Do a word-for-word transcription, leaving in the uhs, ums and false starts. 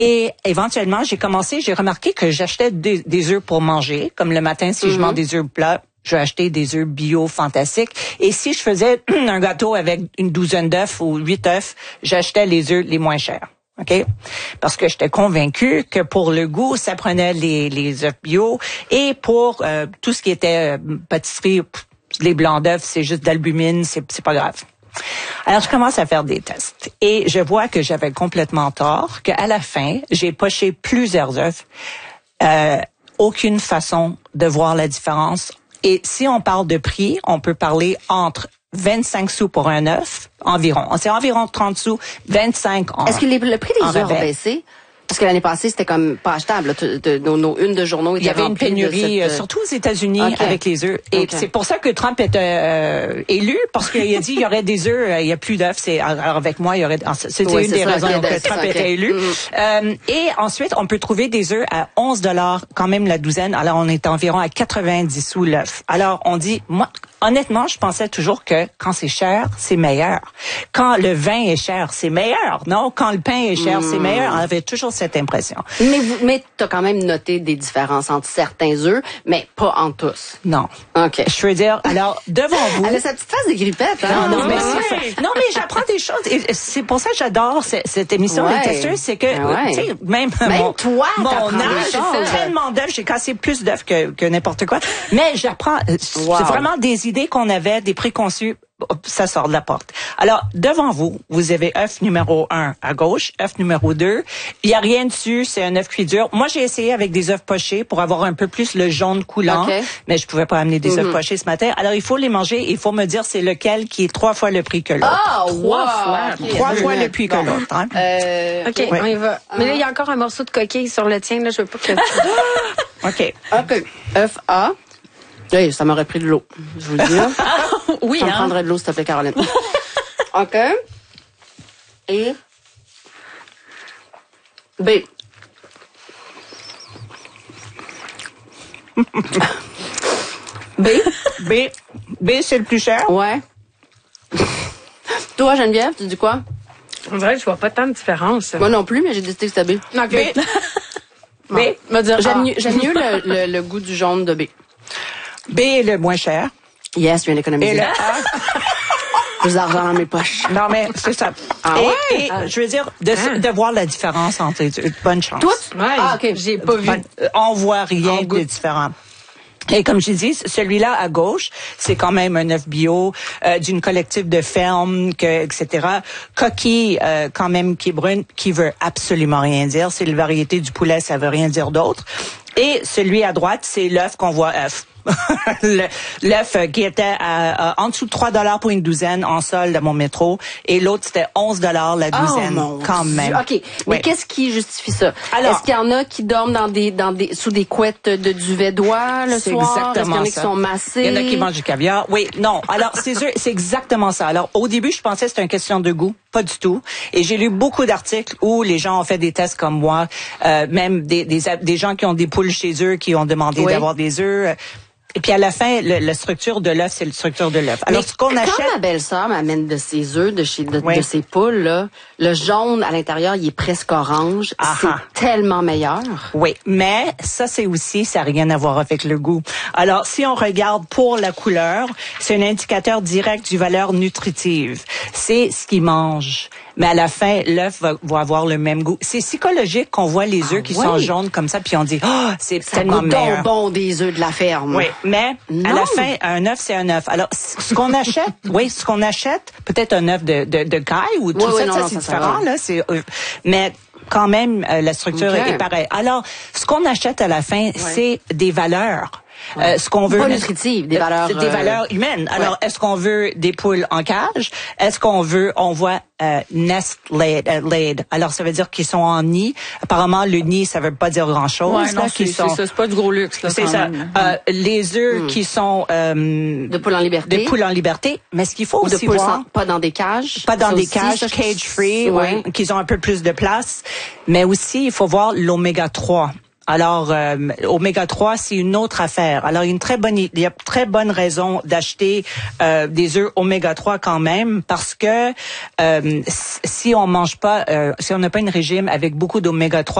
Et éventuellement, j'ai commencé, j'ai remarqué que j'achetais des, des œufs pour manger. Comme le matin, si mm-hmm. je mange des œufs plats, je vais acheter des œufs bio fantastiques. Et si je faisais un gâteau avec une douzaine d'œufs ou huit œufs, j'achetais les œufs les moins chers. OK? Parce que j'étais convaincue que pour le goût, ça prenait les, les œufs bio. Et pour euh, tout ce qui était euh, pâtisserie, pff, les blancs d'œufs, c'est juste d'albumine, c'est, c'est pas grave. Alors, je commence à faire des tests. Et je vois que j'avais complètement tort, qu'à la fin, j'ai poché plusieurs œufs. Euh, aucune façon de voir la différence. Et si on parle de prix, on peut parler entre vingt-cinq sous pour un œuf, environ. C'est environ trente sous, vingt-cinq en Est-ce que les, le prix des œufs a baissé? Parce que l'année passée, c'était comme pas achetable. Là, de, de, nos, nos unes de journaux étaient Il y avait une pénurie, cette... surtout aux États-Unis, okay. avec les œufs. Et okay. c'est pour ça que Trump était euh, élu, parce qu'il a dit il y aurait des œufs, il y a plus d'œufs. C'est alors avec moi, il y aurait. C'était oui, une des ça, raisons okay, que Trump okay. était élu. Mm. Euh, et ensuite, on peut trouver des œufs à onze dollars quand même la douzaine. Alors on est environ à quatre-vingt-dix sous l'œuf. Alors on dit, moi, honnêtement, je pensais toujours que quand c'est cher, c'est meilleur. Quand le vin est cher, c'est meilleur. Non, quand le pain est cher, mm. c'est meilleur. On avait toujours cette impression. Mais, vous, mais t'as quand même noté des différences entre certains œufs, mais pas en tous. Non. OK. Je veux dire, alors, devant vous... Elle a sa petite phase de grippette, hein? Non, non, mais c'est ça. Non, mais j'apprends des choses. Et c'est pour ça que j'adore cette, cette émission, ouais. Les Testeurs, c'est que, ouais. tu sais, même, même mon, toi, mon âge, j'ai tellement d'œufs, j'ai cassé plus d'œufs que, que n'importe quoi. Mais j'apprends, wow. C'est vraiment des idées qu'on avait, des préconçus. Ça sort de la porte. Alors, devant vous, vous avez œuf numéro un à gauche, œuf numéro deux. Il y a rien dessus, c'est un œuf cuit dur. Moi, j'ai essayé avec des œufs pochés pour avoir un peu plus le jaune coulant, okay. mais je pouvais pas amener des mm-hmm. œufs pochés ce matin. Alors, il faut les manger, il faut me dire c'est lequel qui est trois fois le prix que l'autre. Ah, oh, trois wow. fois, okay. trois fois le prix que bon. l'autre. Hein? Euh, OK, ouais. on y va. Mais là, il y a encore un morceau de coquille sur le tien, là, je veux pas que... OK. OK. œuf A. Hey, ça m'aurait pris de l'eau. Je vous le dis, là. Oui, ça hein? me prendrait de l'eau, s'il te plaît, Caroline. OK. Et... B. B. B. B, c'est le plus cher? Ouais. Toi, Geneviève, tu dis quoi? En vrai, je vois pas tant de différence. Moi non plus, mais j'ai décidé que c'était B. OK. B. Bon. B. Dire, j'aime, ah. mieux, j'aime mieux le, le, le goût du jaune de B. B est le moins cher. Yes, je viens d'économiser. Et le A... Plus d'argent dans mes poches. Non, mais c'est ça. Ah et, ouais? et ah. je veux dire, de, ah. de voir la différence entre les deux. Bonne chance. Toutes? Ouais. Ah, OK. J'ai pas vu. Bonne, on voit rien de différent. Et comme j'ai dit, celui-là à gauche, c'est quand même un œuf bio euh, d'une collective de ferme, que, et cetera. Coquille, euh, quand même, qui est brune, qui veut absolument rien dire. C'est la variété du poulet, ça veut rien dire d'autre. Et celui à droite, c'est l'œuf qu'on voit œuf. Le, l'œuf qui était à, à, en dessous de trois dollars pour une douzaine en solde à mon métro, et l'autre c'était onze dollars la douzaine, oh, quand même. OK, mais oui. Qu'est-ce qui justifie ça? Alors, est-ce qu'il y en a qui dorment dans des dans des sous des couettes de duvet d'oie le c'est soir? Exactement est-ce qu'il y en a ça. qui sont massés? Il y en a qui mangent du caviar. Oui, non. Alors c'est sûr, c'est exactement ça. Alors au début, je pensais que c'était une question de goût, pas du tout. Et j'ai lu beaucoup d'articles où les gens ont fait des tests comme moi, euh, même des, des des gens qui ont des poules chez eux qui ont demandé oui. d'avoir des œufs. Et puis à la fin, le, la structure de l'œuf, c'est la structure de l'œuf. Alors, mais ce qu'on achète... Quand ma belle-sœur m'amène de ses œufs, de chez de, oui. de ses poules, là, le jaune à l'intérieur, il est presque orange. Aha. C'est tellement meilleur. Oui, mais ça, c'est aussi, ça n'a rien à voir avec le goût. Alors, si on regarde pour la couleur, c'est un indicateur direct du valeur nutritive. C'est ce qu'ils mangent. Mais à la fin, l'œuf va, va avoir le même goût. C'est psychologique qu'on voit les œufs ah, qui oui. sont jaunes comme ça, puis on dit, oh, c'est ça tellement goûte meilleur. bon des œufs de la ferme. Oui, mais non. à la fin, un œuf, c'est un œuf. Alors, ce qu'on achète, oui, ce qu'on achète, peut-être un œuf de, de, de caille ou tout oui, ça, oui, non, ça non, c'est ça, différent, ça là. C'est, euh, mais quand même, euh, la structure okay. est pareille. Alors, ce qu'on achète à la fin, ouais. c'est des valeurs. Ouais. Euh, ce qu'on veut, pas nutritive, des valeurs, des valeurs euh... humaines. Alors, ouais. est-ce qu'on veut des poules en cage? Est-ce qu'on veut, on voit euh, nest laid, euh, laid. Alors, ça veut dire qu'ils sont en nid. Apparemment, le nid, ça veut pas dire grand-chose. Ouais, non, là, c'est, sont... c'est ça, c'est pas du gros luxe. Là, c'est ça. Euh, les œufs mm. qui sont euh, de poules en liberté, de poules en liberté. Mais ce qu'il faut Ou aussi de poules voir, sans, pas dans des cages, pas dans ça des aussi, cages, ça, cage free, ouais. ouais, qu'ils ont un peu plus de place. Mais aussi, il faut voir l'oméga trois. Alors, euh, oméga trois, c'est une autre affaire. Alors, il y a une très bonne, il y a très bonne raison d'acheter euh, des œufs oméga trois quand même, parce que euh, si on mange pas, euh, si on n'a pas un régime avec beaucoup d'oméga trois,